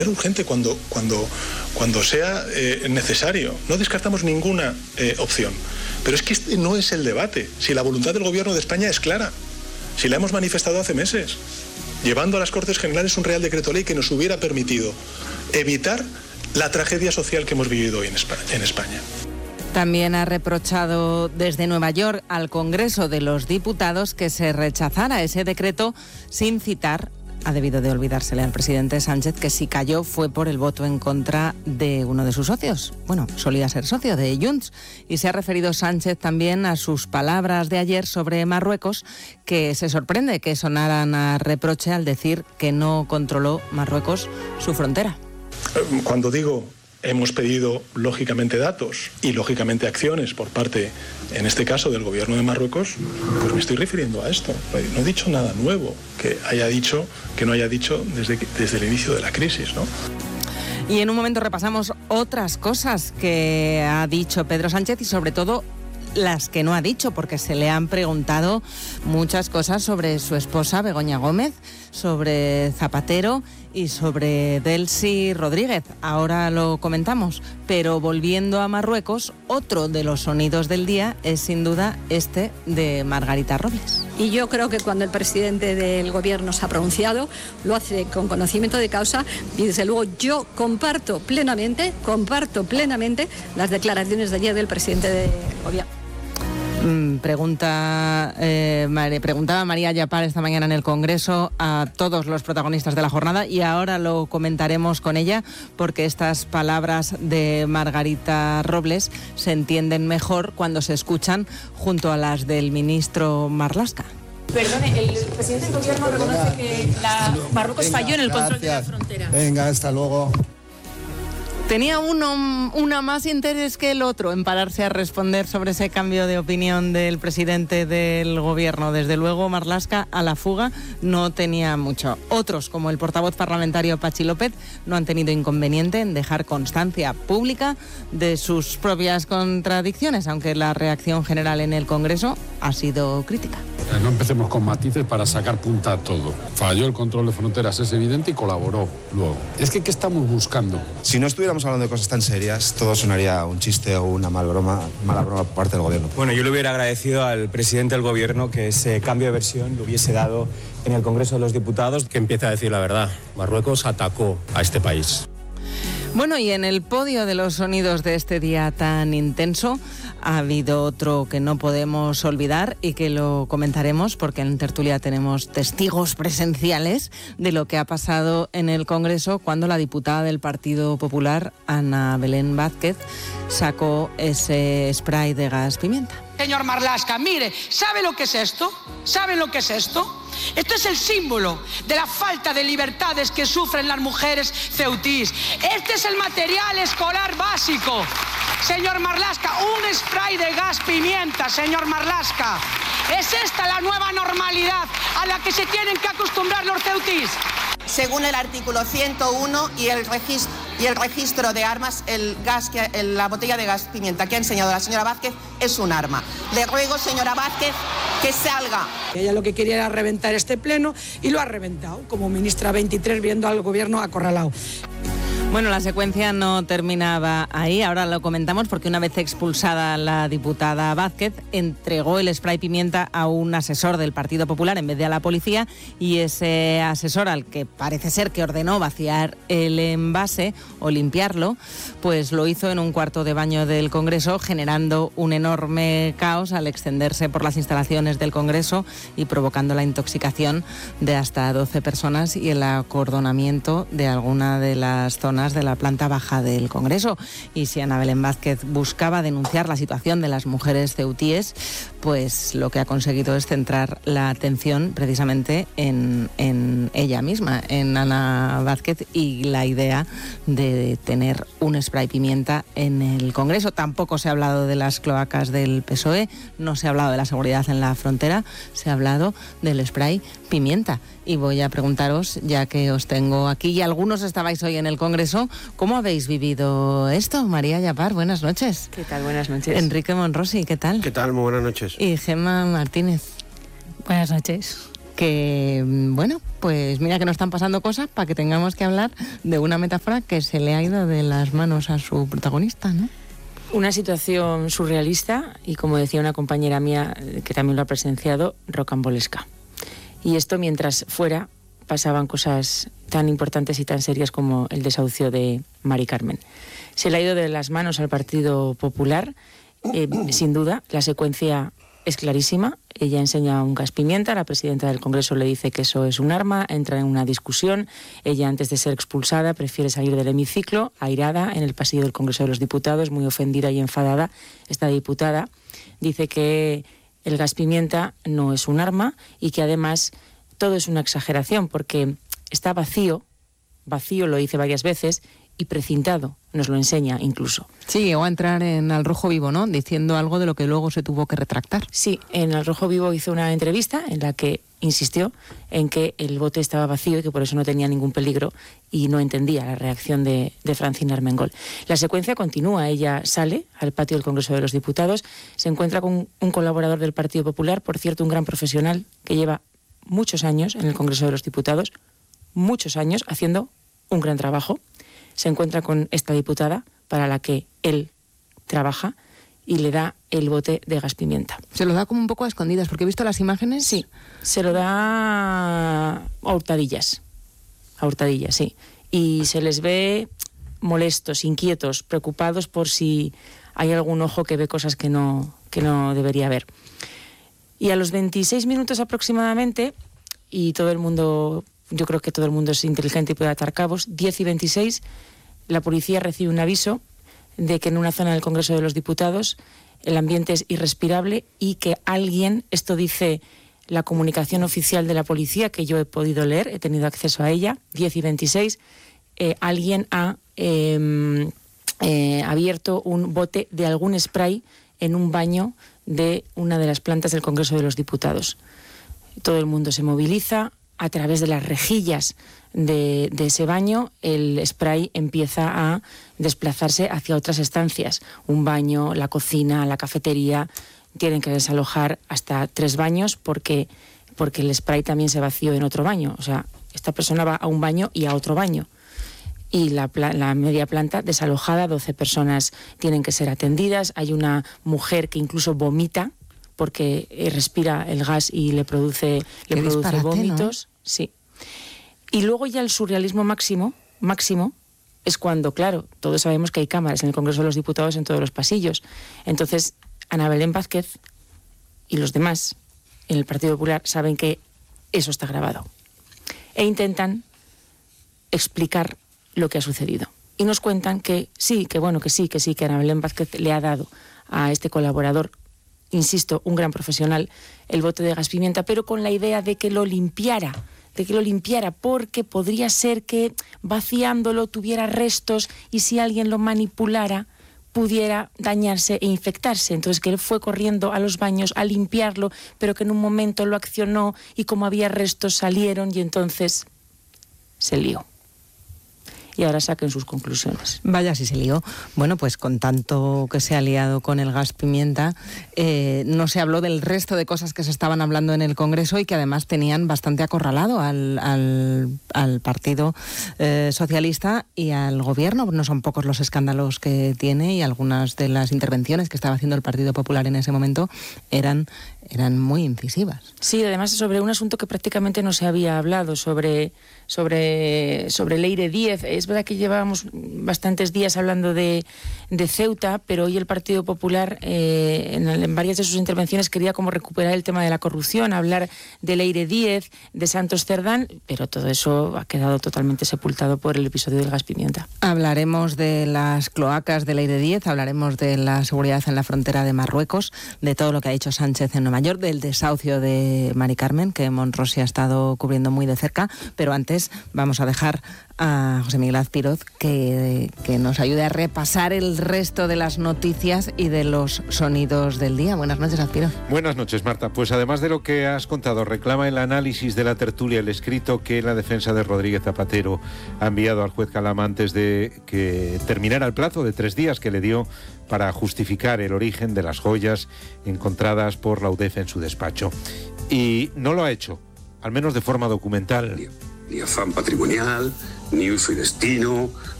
urgente cuando sea necesario. No descartamos ninguna opción. Pero es que este no es el debate. Si la voluntad del Gobierno de España es clara, si la hemos manifestado hace meses, llevando a las Cortes Generales un Real Decreto Ley que nos hubiera permitido evitar la tragedia social que hemos vivido hoy en España. También ha reprochado desde Nueva York al Congreso de los Diputados que se rechazara ese decreto sin citar. Ha debido de olvidársele al presidente Sánchez que si cayó fue por el voto en contra de uno de sus socios. Bueno, solía ser socio de Junts. Y se ha referido Sánchez también a sus palabras de ayer sobre Marruecos, que se sorprende que sonaran a reproche al decir que no controló Marruecos su frontera. Cuando digo hemos pedido lógicamente datos y lógicamente acciones por parte, en este caso, del Gobierno de Marruecos, pues me estoy refiriendo a esto. No he dicho nada nuevo que no haya dicho desde el inicio de la crisis, ¿no? Y en un momento repasamos otras cosas que ha dicho Pedro Sánchez y sobre todo las que no ha dicho, porque se le han preguntado muchas cosas sobre su esposa Begoña Gómez, sobre Zapatero y sobre Delcy Rodríguez. Ahora lo comentamos, pero volviendo a Marruecos, otro de los sonidos del día es sin duda este de Margarita Robles. Y yo creo que cuando el presidente del Gobierno se ha pronunciado, lo hace con conocimiento de causa y desde luego yo comparto plenamente las declaraciones de ayer del presidente del Gobierno. Preguntaba María Yapar esta mañana en el Congreso a todos los protagonistas de la jornada y ahora lo comentaremos con ella porque estas palabras de Margarita Robles se entienden mejor cuando se escuchan junto a las del ministro Marlaska. Perdone, el presidente del Gobierno reconoce que Marruecos falló en el control de la frontera. Venga, hasta luego. Tenía una más interés que el otro en pararse a responder sobre ese cambio de opinión del presidente del Gobierno. Desde luego, Marlaska a la fuga no tenía mucho. Otros, como el portavoz parlamentario Pachi López, no han tenido inconveniente en dejar constancia pública de sus propias contradicciones, aunque la reacción general en el Congreso ha sido crítica. No empecemos con matices para sacar punta a todo. Falló el control de fronteras, es evidente, y colaboró luego. Es que, ¿qué estamos buscando? Si no estuviéramos hablando de cosas tan serias, todo sonaría un chiste o una mala broma por parte del Gobierno. Bueno, yo le hubiera agradecido al presidente del Gobierno que ese cambio de versión lo hubiese dado en el Congreso de los Diputados. Que empiece a decir la verdad. Marruecos atacó a este país. Bueno, y en el podio de los sonidos de este día tan intenso ha habido otro que no podemos olvidar y que lo comentaremos porque en tertulia tenemos testigos presenciales de lo que ha pasado en el Congreso cuando la diputada del Partido Popular, Ana Belén Vázquez, sacó ese spray de gas pimienta. Señor Marlaska, mire, ¿sabe lo que es esto? ¿Saben lo que es esto? Esto es el símbolo de la falta de libertades que sufren las mujeres ceutís. Este es el material escolar básico. Señor Marlaska, un spray de gas pimienta, señor Marlaska. ¿Es esta la nueva normalidad a la que se tienen que acostumbrar los ceutís? Según el artículo 101 y el registro de armas, la botella de gas pimienta que ha enseñado la señora Vázquez es un arma. Le ruego, señora Vázquez, que salga. Ella lo que quería era reventar este pleno y lo ha reventado, como ministra 23 viendo al Gobierno acorralado. Bueno, la secuencia no terminaba ahí, ahora lo comentamos porque una vez expulsada la diputada Vázquez, entregó el spray pimienta a un asesor del Partido Popular en vez de a la policía y ese asesor al que parece ser que ordenó vaciar el envase o limpiarlo, pues lo hizo en un cuarto de baño del Congreso, generando un enorme caos al extenderse por las instalaciones del Congreso y provocando la intoxicación de hasta 12 personas y el acordonamiento de alguna de las zonas de la planta baja del Congreso. Y si Ana Belén Vázquez buscaba denunciar la situación de las mujeres ceutíes, pues lo que ha conseguido es centrar la atención precisamente en ella misma, en Ana Vázquez y la idea de tener un spray pimienta en el Congreso. Tampoco se ha hablado de las cloacas del PSOE, no se ha hablado de la seguridad en la frontera, se ha hablado del spray pimienta. Y voy a preguntaros, ya que os tengo aquí y algunos estabais hoy en el Congreso, ¿cómo habéis vivido esto? María Yapar, buenas noches. ¿Qué tal? Buenas noches. Enrique Monrosi, ¿qué tal? ¿Qué tal? Muy buenas noches. Y Gemma Martínez. Buenas noches. que, bueno, pues mira que nos están pasando cosas para que tengamos que hablar de una metáfora que se le ha ido de las manos a su protagonista, ¿no? Una situación surrealista y, como decía una compañera mía que también lo ha presenciado, rocambolesca. Y esto mientras fuera pasaban cosas tan importantes y tan serias como el desahucio de Mari Carmen. Se le ha ido de las manos al Partido Popular, sin duda, la secuencia es clarísima. Ella enseña un gas pimienta, la presidenta del Congreso le dice que eso es un arma, entra en una discusión. Ella, antes de ser expulsada, prefiere salir del hemiciclo, airada, en el pasillo del Congreso de los Diputados, muy ofendida y enfadada. Esta diputada dice que el gas pimienta no es un arma y que además todo es una exageración porque está vacío, lo dice varias veces, y precintado, nos lo enseña incluso. Sí, llegó a entrar en Al Rojo Vivo, ¿no? Diciendo algo de lo que luego se tuvo que retractar. Sí, en Al Rojo Vivo hizo una entrevista en la que insistió en que el bote estaba vacío y que por eso no tenía ningún peligro y no entendía la reacción de Francina Armengol. La secuencia continúa, ella sale al patio del Congreso de los Diputados, se encuentra con un colaborador del Partido Popular, por cierto, un gran profesional que lleva muchos años en el Congreso de los Diputados, muchos años haciendo un gran trabajo. Se encuentra con esta diputada para la que él trabaja y le da el bote de gas pimienta. Se lo da como un poco a escondidas, porque he visto las imágenes. Sí, se lo da a hurtadillas, sí. Y se les ve molestos, inquietos, preocupados por si hay algún ojo que ve cosas que no debería ver. Y a los 26 minutos aproximadamente, y todo el mundo... Yo creo que todo el mundo es inteligente y puede atar cabos. 10 y 26, la policía recibe un aviso de que en una zona del Congreso de los Diputados el ambiente es irrespirable y que alguien, esto dice la comunicación oficial de la policía, que yo he podido leer, he tenido acceso a ella, 10 y 26, alguien ha abierto un bote de algún spray en un baño de una de las plantas del Congreso de los Diputados. Todo el mundo se moviliza. A través de las rejillas de ese baño, el spray empieza a desplazarse hacia otras estancias. Un baño, la cocina, la cafetería. Tienen que desalojar hasta 3 baños porque el spray también se vació en otro baño. O sea, esta persona va a un baño y a otro baño. Y la media planta desalojada, 12 personas tienen que ser atendidas. Hay una mujer que incluso vomita porque respira el gas y le produce vómitos. ¿No? Sí. Y luego ya el surrealismo máximo es cuando, claro, todos sabemos que hay cámaras en el Congreso de los Diputados en todos los pasillos. Entonces, Ana Belén Vázquez y los demás en el Partido Popular saben que eso está grabado. E intentan explicar lo que ha sucedido. Y nos cuentan que que Ana Belén Vázquez le ha dado a este colaborador, insisto, un gran profesional, el bote de gas pimienta, pero con la idea de que lo limpiara, porque podría ser que vaciándolo tuviera restos y si alguien lo manipulara pudiera dañarse e infectarse. Entonces que él fue corriendo a los baños a limpiarlo, pero que en un momento lo accionó y como había restos salieron y entonces se lió. Y ahora saquen sus conclusiones. Vaya si se lió. Bueno, pues con tanto que se ha liado con el gas pimienta, no se habló del resto de cosas que se estaban hablando en el Congreso y que además tenían bastante acorralado al Partido Socialista y al Gobierno. No son pocos los escándalos que tiene y algunas de las intervenciones que estaba haciendo el Partido Popular en ese momento eran muy incisivas. Sí, además sobre un asunto que prácticamente no se había hablado, sobre Leire Díez. Es verdad que llevábamos bastantes días hablando de Ceuta, pero hoy el Partido Popular en varias de sus intervenciones quería como recuperar el tema de la corrupción, hablar de Leire Díez, de Santos Cerdán, pero todo eso ha quedado totalmente sepultado por el episodio del gas pimienta. Hablaremos de las cloacas de Leire Díez, hablaremos de la seguridad en la frontera de Marruecos, de todo lo que ha dicho Sánchez en Nueva York, del desahucio de Mari Carmen, que Monrosi ha estado cubriendo muy de cerca, pero antes vamos a dejar a José Miguel Azpiroz que nos ayude a repasar el resto de las noticias y de los sonidos del día. Buenas noches, Azpiroz. Buenas noches, Marta. Pues además de lo que has contado, reclama el análisis de la tertulia, el escrito que la defensa de Rodríguez Zapatero ha enviado al juez Calama antes de que terminara el plazo de 3 días que le dio para justificar el origen de las joyas encontradas por la UDEF en su despacho. Y no lo ha hecho. al menos de forma documental. Ni afán patrimonial, ni uso y destino,